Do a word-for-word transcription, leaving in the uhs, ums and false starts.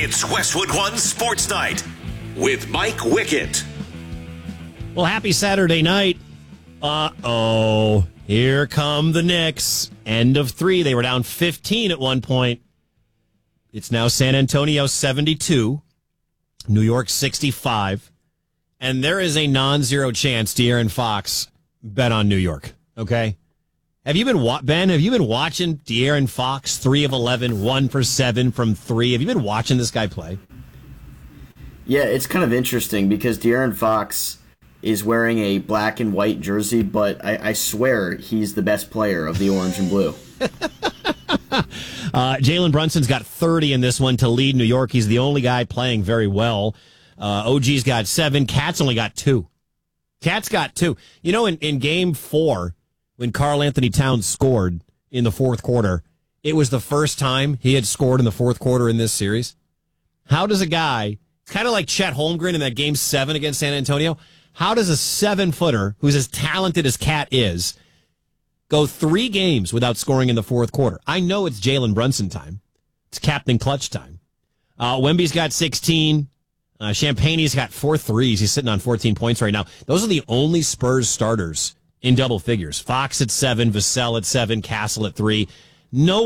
It's Westwood One Sports Night with Mike Wickett. Well, happy Saturday night. Uh-oh. Here come the Knicks. End of three. They were down fifteen at one point. It's now San Antonio seventy-two, New York sixty-five, and there is a non-zero chance De'Aaron Fox bet on New York, okay? Have you been, wa- Ben, have you been watching De'Aaron Fox, three of eleven, one for seven from three? Have you been watching this guy play? Yeah, it's kind of interesting because De'Aaron Fox is wearing a black and white jersey, but I, I swear he's the best player of the orange and blue. uh, Jalen Brunson's got thirty in this one to lead New York. He's the only guy playing very well. Uh, O G's got seven. Cat's only got two. Cat's got two. You know, in, in game four, when Karl Anthony Towns scored in the fourth quarter, it was the first time he had scored in the fourth quarter in this series. How does a guy, kind of like Chet Holmgren in that game seven against San Antonio, how does a seven-footer who's as talented as Cat is go three games without scoring in the fourth quarter? I know it's Jalen Brunson time. It's Captain Clutch time. Uh, Wemby's got sixteen. Uh, Champagne's got four threes. He's sitting on fourteen points right now. Those are the only Spurs starters in double figures. Fox at seven, Vassell at seven, Castle at three. No